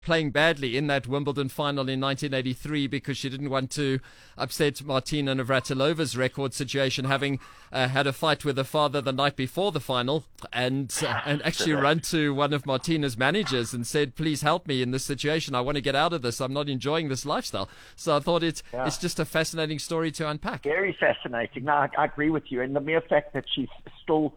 playing badly in that Wimbledon final in 1983 because she didn't want to upset Martina Navratilova's record situation, having had a fight with her father the night before the final, and actually run to one of Martina's managers and said, please help me in this situation. I want to get out of this. I'm not enjoying this lifestyle. So I thought it's just a fascinating story to unpack. Very fascinating. No, I agree with you. And the mere fact that she's still,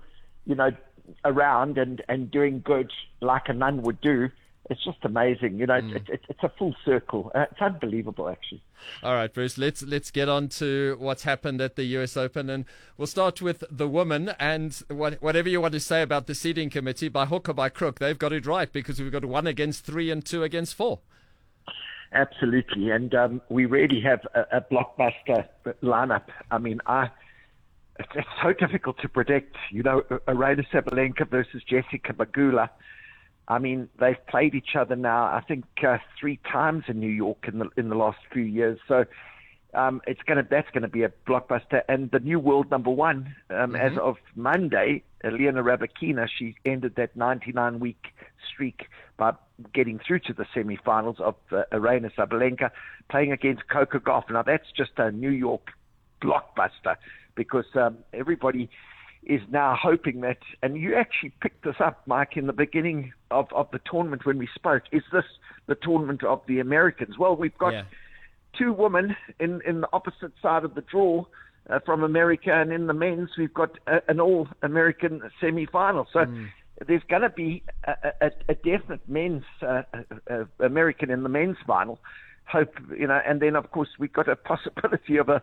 around and doing good like a nun would do, it's just amazing. It's a full circle. It's unbelievable, actually. All right, Bruce, let's get on to what's happened at the US Open. And we'll start with the women. And whatever you want to say about the seeding committee, by hook or by crook, they've got it right, because we've got 1 against 3 and 2 against 4. Absolutely. And we really have a blockbuster lineup. I mean, it's so difficult to predict. Aryna Sabalenka versus Jessica Pegula. I mean, they've played each other now, I think, 3 times in New York in the last few years. So that's going to be a blockbuster. And the new world number one, as of Monday, Elena Rybakina, she ended that 99-week streak by getting through to the semifinals of Aryna Sabalenka, playing against Coco Gauff. Now, that's just a New York blockbuster, because everybody is now hoping that, and you actually picked this up, Mike, in the beginning of the tournament when we spoke, is this the tournament of the Americans? Well, we've got 2 women in the opposite side of the draw from America, and in the men's, we've got an all-American semi-final. So there's going to be a definite men's American in the men's final. Hope, and then, of course, we've got a possibility of a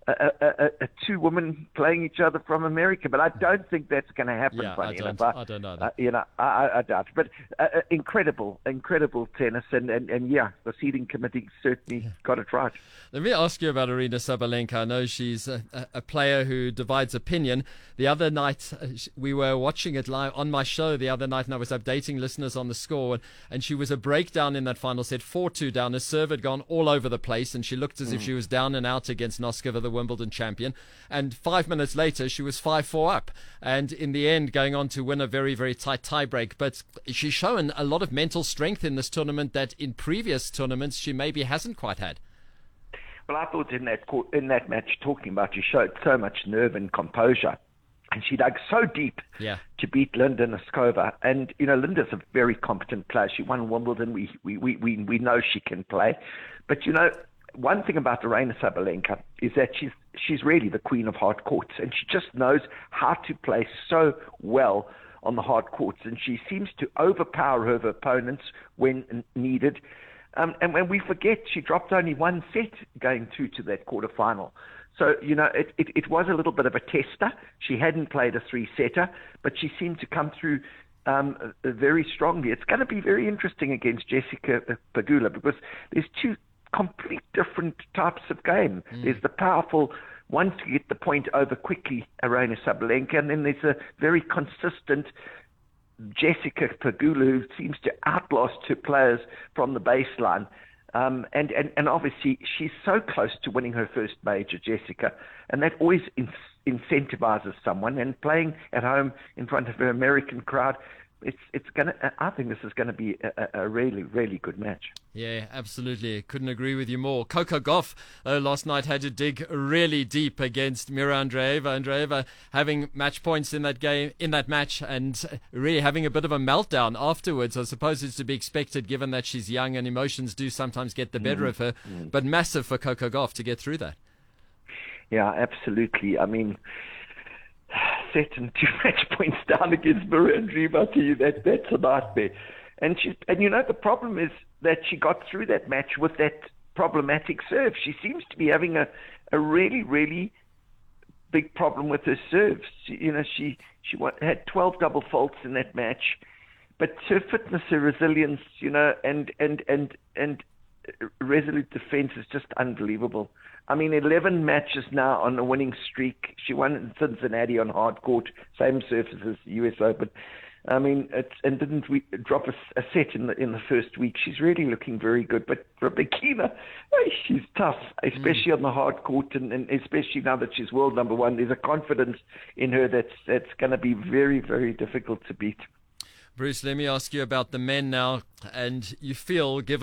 2 women playing each other from America, but I don't think that's going to happen. I don't know that. I doubt. But incredible tennis, and the seeding committee certainly got it right. Let me ask you about Aryna Sabalenka. I know she's a player who divides opinion. The other night, we were watching it live on my show the other night, and I was updating listeners on the score, and she was a breakdown in that final set, 4-2 down. Her serve had gone all over the place, and she looked as if she was down and out against Noskova, the Wimbledon champion. And 5 minutes later, she was 5-4 up, and in the end, going on to win a very, very tight tiebreak. But she's shown a lot of mental strength in this tournament that in previous tournaments she maybe hasn't quite had. Well, I thought in that match, talking about, she showed so much nerve and composure, and she dug so deep to beat Linda Noskova. And Linda's a very competent player. She won Wimbledon. We know she can play. But one thing about Aryna Sabalenka is that she's really the queen of hard courts, and she just knows how to play so well on the hard courts, and she seems to overpower her opponents when needed. And when we forget, she dropped only 1 set going through to that quarterfinal. So, it was a little bit of a tester. She hadn't played a 3-setter, but she seemed to come through very strongly. It's going to be very interesting against Jessica Pegula, because there's 2 complete different types of game. There's the powerful, want to get the point over quickly, Aryna Sabalenka, and then there's a very consistent Jessica Pegula, who seems to outlast her players from the baseline. And obviously, she's so close to winning her first major, Jessica, and that always incentivizes someone. And playing at home in front of her American crowd, I think this is going to be a really, really good match. Yeah, absolutely. Couldn't agree with you more. Coco Gauff last night had to dig really deep against Mira Andreeva. Andreeva having match points in that match, and really having a bit of a meltdown afterwards. I suppose it's to be expected, given that she's young and emotions do sometimes get the better of her. But massive for Coco Gauff to get through that. Yeah, absolutely. I mean, set and 2 match points down against Mira Andreeva, to you, that's a nightmare. And the problem is that she got through that match with that problematic serve. She seems to be having a really, really big problem with her serves. She had 12 double faults in that match, but her fitness, her resilience, and resolute defense is just unbelievable. I mean, 11 matches now on a winning streak. She won in Cincinnati on hard court, same surface as the US Open. I mean, didn't we drop a set in the first week? She's really looking very good. But Rybakina, she's tough, especially on the hard court, and especially now that she's world number one. There's a confidence in her that's going to be very, very difficult to beat. Bruce, let me ask you about the men now. And you feel, given